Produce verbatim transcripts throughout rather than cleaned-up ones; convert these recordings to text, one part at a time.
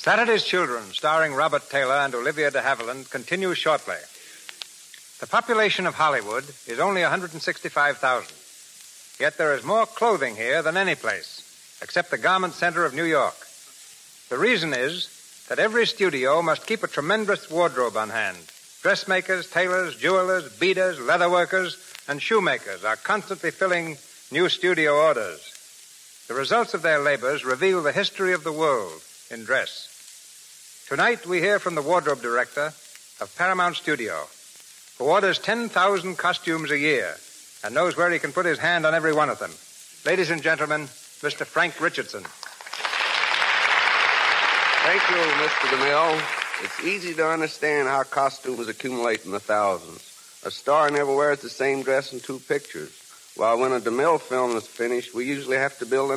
Saturday's Children, starring Robert Taylor and Olivia de Havilland, continues shortly. The population of Hollywood is only one hundred sixty-five thousand. Yet there is more clothing here than any place, except the garment center of New York. The reason is that every studio must keep a tremendous wardrobe on hand. Dressmakers, tailors, jewelers, beaders, leatherworkers, and shoemakers are constantly filling new studio orders. The results of their labors reveal the history of the world in dress. Tonight we hear from the wardrobe director of Paramount Studio, who orders ten thousand costumes a year and knows where he can put his hand on every one of them. Ladies and gentlemen, Mister Frank Richardson. Thank you, Mister DeMille. It's easy to understand how costumes accumulate in the thousands. A star never wears the same dress in two pictures, while when a DeMille film is finished, we usually have to build an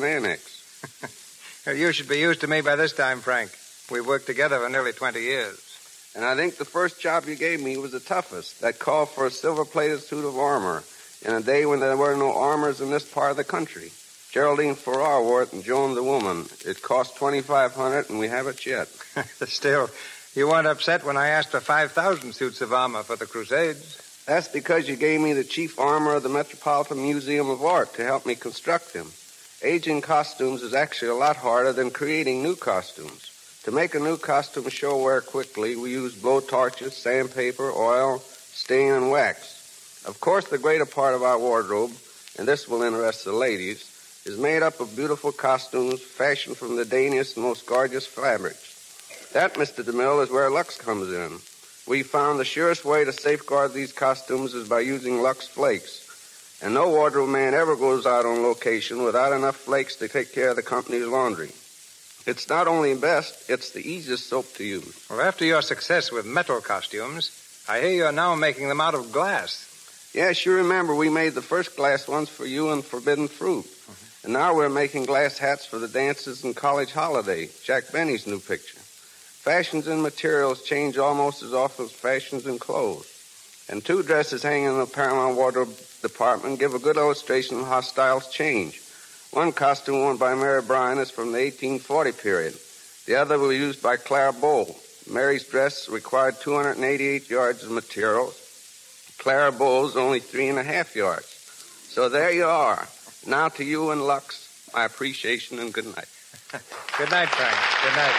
annex. You should be used to me by this time, Frank. We've worked together for nearly twenty years. And I think the first job you gave me was the toughest. That called for a silver-plated suit of armor in a day when there were no armors in this part of the country. Geraldine Farrar wore it and Joan the woman. It cost twenty-five hundred dollars, and we have it yet. Still, you weren't upset when I asked for five thousand suits of armor for the Crusades. That's because you gave me the chief armor of the Metropolitan Museum of Art to help me construct them. Aging costumes is actually a lot harder than creating new costumes. To make a new costume show wear quickly, we use blow torches, sandpaper, oil, stain, and wax. Of course, the greater part of our wardrobe, and this will interest the ladies, is made up of beautiful costumes fashioned from the daintiest and most gorgeous fabrics. That, Mister DeMille, is where Lux comes in. We found the surest way to safeguard these costumes is by using Lux Flakes. And no wardrobe man ever goes out on location without enough flakes to take care of the company's laundry. It's not only best, it's the easiest soap to use. Well, after your success with metal costumes, I hear you're now making them out of glass. Yes, you remember we made the first glass ones for you and Forbidden Fruit. Mm-hmm. And now we're making glass hats for the dances and college holiday, Jack Benny's new picture. Fashions and materials change almost as often as fashions and clothes. And two dresses hanging in the Paramount Wardrobe department give a good illustration of how styles change. One costume worn by Mary Bryan is from the eighteen forty period. The other was used by Clara Bow. Mary's dress required two hundred eighty-eight yards of material. Clara Bow's only three and a half yards. So there you are. Now to you and Lux, my appreciation and good night. Good night, Frank. Good night.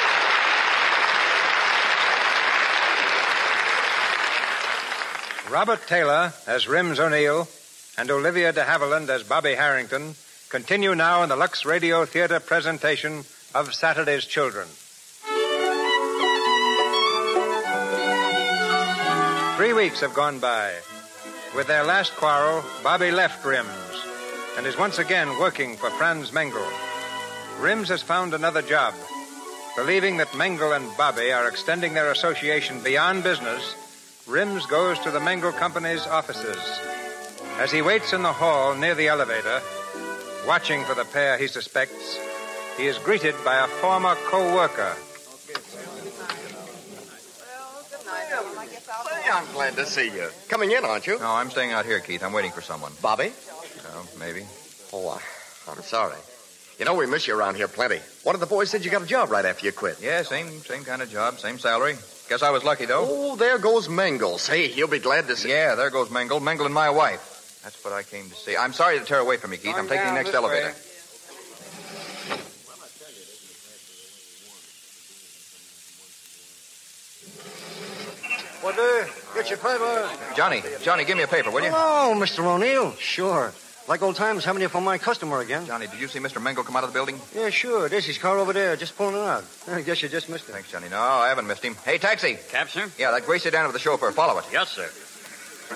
Robert Taylor as Rims O'Neill and Olivia de Havilland as Bobby Harrington continue now in the Lux Radio Theater presentation of Saturday's Children. Three weeks have gone by. With their last quarrel, Bobby left Rims and is once again working for Franz Mengel. Rims has found another job. Believing that Mengel and Bobby are extending their association beyond business, Rims goes to the Mengel Company's offices. As he waits in the hall near the elevator, watching for the pair he suspects, he is greeted by a former co-worker. Say, I'm glad to see you. Coming in, aren't you? No, I'm staying out here, Keith. I'm waiting for someone. Bobby? Oh, maybe. Oh, I, I'm sorry. You know, we miss you around here plenty. One of the boys said you got a job right after you quit. Yeah, same same kind of job, same salary. Guess I was lucky, though. Oh, there goes Mengel. Hey, he'll be glad to see you. Yeah, there goes Mengel. Mengel and my wife. That's what I came to see. I'm sorry to tear away from you, Keith. I'm taking the next elevator. Way. What do? Get your paper. Johnny, Johnny, give me a paper, will you? Hello, Mister O'Neill. Sure. Like old times, having you for my customer again. Johnny, did you see Mister Mengel come out of the building? Yeah, sure. There's his car over there, just pulling it out. I guess you just missed him. Thanks, Johnny. No, I haven't missed him. Hey, taxi. Cab, sir? Yeah, that gray sedan with the chauffeur. Follow it. Yes, sir.